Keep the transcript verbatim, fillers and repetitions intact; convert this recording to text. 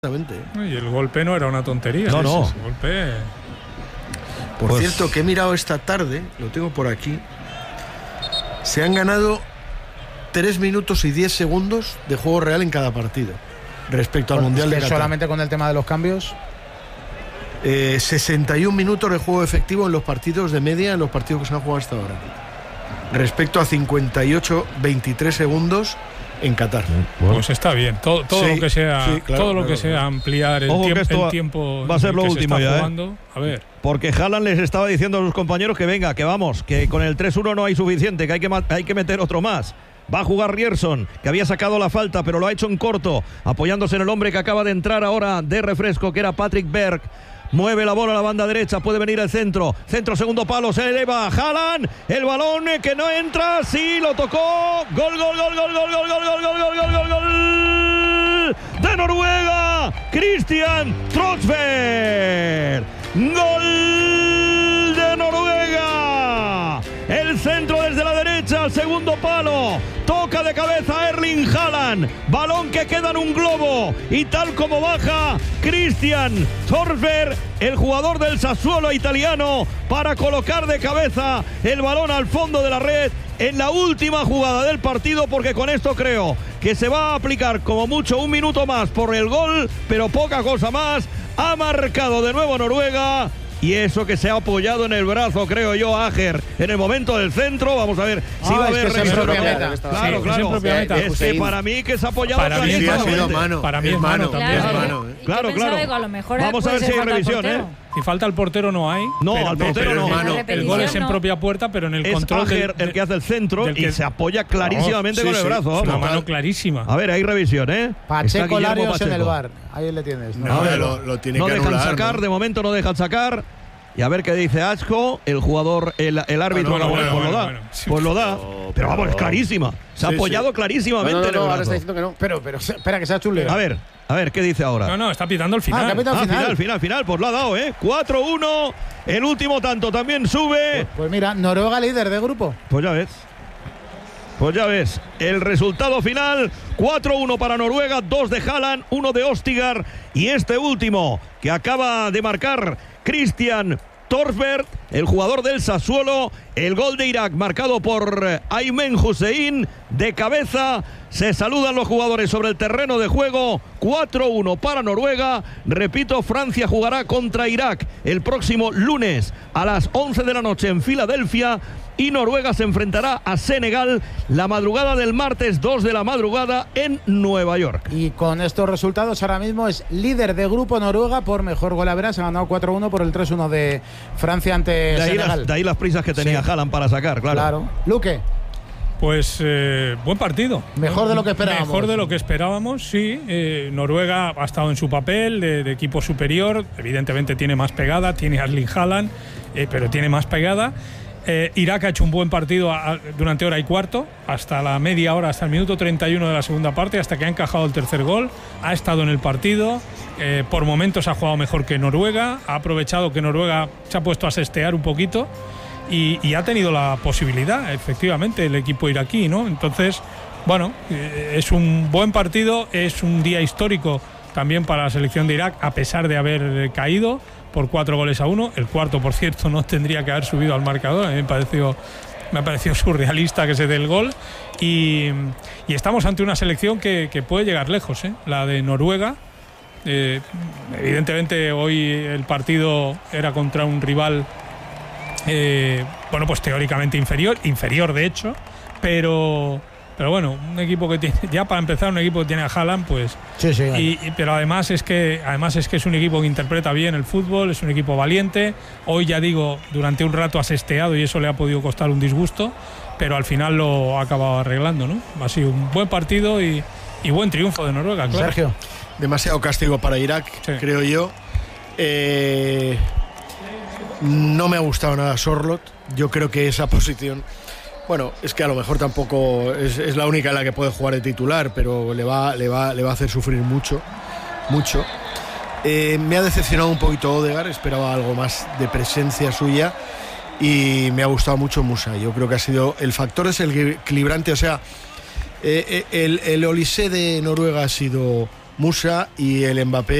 Y el golpe no era una tontería. No, no. El golpe... Por pues... cierto, que he mirado esta tarde, lo tengo por aquí, se han ganado tres minutos y diez segundos de juego real en cada partido respecto al bueno, Mundial es que de Qatar. Solamente con el tema de los cambios. Eh, sesenta y un minutos de juego efectivo en los partidos de media, en los partidos que se han jugado hasta ahora, respecto a cincuenta y ocho veintitrés segundos en Qatar. Bueno. Pues está bien. Todo, todo sí, lo que sea, sí, claro, todo lo claro, que sea claro. ampliar el, Ojo tiemp- que esto el tiempo va a ser lo último ya, jugando. ¿eh? A ver. Porque Haaland les estaba diciendo a sus compañeros que venga, que vamos, que con el tres uno no hay suficiente, que hay que, hay que meter otro más. Va a jugar Ryerson, que había sacado la falta, pero lo ha hecho en corto, apoyándose en el hombre que acaba de entrar ahora de refresco, que era Patrick Berg. Mueve la bola a la banda derecha, puede venir el centro. Centro, segundo palo, se eleva Haaland. El balón que no entra, sí, lo tocó. Gol, gol, gol, gol, gol, gol, gol, gol, gol, gol, gol, gol, gol. De Noruega, Christian Trosberg. Gol de Noruega. El centro desde la derecha, al segundo palo. Toca de cabeza Erling Haaland. Balón que queda en un globo. Y tal como baja Christian Trosberg, el jugador del Sassuolo italiano, para colocar de cabeza el balón al fondo de la red en la última jugada del partido, porque con esto creo que se va a aplicar como mucho un minuto más por el gol, pero poca cosa más. Ha marcado de nuevo Noruega. Y eso que se ha apoyado en el brazo, creo yo, Ager, en el momento del centro. Vamos a ver si ah, va a es haber que revisor. Claro, claro, claro. claro. Es que para mí que se ha apoyado para mí ha sido mano. Para mí es mano también. Claro, Claro, ¿eh? claro. claro. Que a lo mejor vamos a ver si hay revisión, ¿eh? Si falta el portero no hay. No, pero, al portero pero no. el, Mano. el gol es en propia puerta, pero en el Es control Ager del, el que hace el centro del que, y se apoya clarísimamente no, con sí, el brazo. sí, una Vamos. mano clarísima. A ver, hay revisión, ¿eh? Pacheco Está Guillermo Larios en el Pacheco. bar. Ahí le tienes. ¿no? No, A ver, lo, lo tiene no que dejan anular, sacar, ¿no? de momento no dejan sacar. Y a ver qué dice Asco, el jugador, el, el árbitro. Bueno, pues, bueno, pues bueno, lo da. bueno. Sí, pues lo da. pero- Pero vamos, es pero- clarísima. Se ha Sí, apoyado sí. clarísimamente No, no, en el no, ahora brazo. está diciendo que no. Pero, pero, espera, que se ha hecho un lío. A ver, a ver, ¿qué dice ahora? No, no, está pitando el final. Ah, capitán. Ah, final. final, final, final. Pues lo ha dado, ¿eh? cuatro uno. El último tanto también sube. Pues mira, Noruega líder de grupo. Pues ya ves. Pues ya ves. El resultado final: cuatro uno para Noruega, dos de Haaland, uno de Ostigar. Y este último, que acaba de marcar Christian Trosberg, el jugador del Sassuolo. El gol de Irak marcado por Aymen Hussein de cabeza. Se saludan los jugadores sobre el terreno de juego. cuatro uno para Noruega. Repito, Francia jugará contra Irak el próximo lunes a las once de la noche en Filadelfia. Y Noruega se enfrentará a Senegal la madrugada del martes dos de la madrugada en Nueva York. Y con estos resultados ahora mismo es líder de grupo Noruega por mejor golavera. Se ha ganado cuatro uno por el tres uno de Francia ante De ahí, Senegal. las, de ahí las prisas que tenía Sí. Haaland para sacar, claro. Claro. Luque, Pues eh, buen partido. mejor de lo que esperábamos. Mejor de lo que esperábamos, sí. Eh, Noruega ha estado en su papel de, de equipo superior. Evidentemente tiene más pegada, tiene a Erling Haaland, eh, pero tiene más pegada. Eh, Irak ha hecho un buen partido a, a, durante hora y cuarto, hasta la media hora, hasta el minuto treinta y uno de la segunda parte, hasta que ha encajado el tercer gol. Ha estado en el partido, eh, por momentos ha jugado mejor que Noruega, ha aprovechado que Noruega se ha puesto a sestear un poquito y, y ha tenido la posibilidad, efectivamente, el equipo iraquí, ¿no? Entonces, bueno, eh, es un buen partido, es un día histórico también para la selección de Irak, a pesar de haber caído por cuatro goles a uno. El cuarto, por cierto, no tendría que haber subido al marcador. A mí me pareció, me ha parecido surrealista que se dé el gol. Y, y estamos ante una selección que, que puede llegar lejos, ¿eh? La de Noruega. Eh, evidentemente hoy el partido era contra un rival, eh, bueno, pues teóricamente inferior, inferior de hecho, pero... Pero bueno, un equipo que tiene, ya para empezar, un equipo que tiene a Haaland, pues... Sí, sí. Y, y, pero además es, que, además es que es un equipo que interpreta bien el fútbol, es un equipo valiente. Hoy, ya digo, durante un rato ha sesteado y eso le ha podido costar un disgusto, pero al final lo ha acabado arreglando, ¿no? Ha sido un buen partido y, y buen triunfo de Noruega, claro. Sergio. Demasiado castigo para Irak, Sí. creo yo. Eh, no me ha gustado nada Sorloth. Yo creo que esa posición... Bueno, es que a lo mejor tampoco es, es la única en la que puede jugar de titular, pero le va, le va, le va a hacer sufrir mucho, mucho. Eh, me ha decepcionado un poquito Odegaard, esperaba algo más de presencia suya y me ha gustado mucho Musa. Yo creo que ha sido el factor desequilibrante, o sea, eh, el, el Olise de Noruega ha sido Musa y el Mbappé